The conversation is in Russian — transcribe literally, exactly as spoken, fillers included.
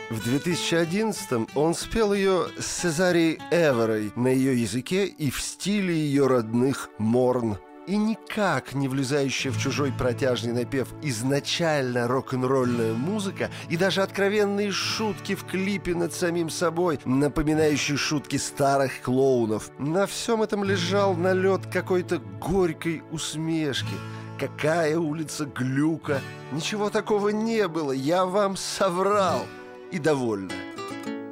В две тысячи одиннадцатом он спел ее с Сезарией Эверой на ее языке и в стиле ее родных Морн. И никак не влезающая в чужой протяжный напев изначально рок-н-ролльная музыка и даже откровенные шутки в клипе над самим собой, напоминающие шутки старых клоунов. На всем этом лежал налет какой-то горькой усмешки. Какая улица Глюка? Ничего такого не было, я вам соврал. И довольно.